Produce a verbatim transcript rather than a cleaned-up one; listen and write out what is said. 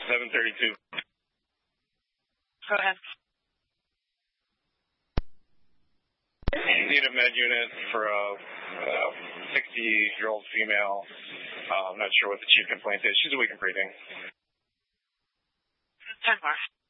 seven thirty-two. Go ahead. Need a med unit for a sixty-year-old female. Uh, I'm not sure what the chief complaint is. She's a weak and breathing. ten more.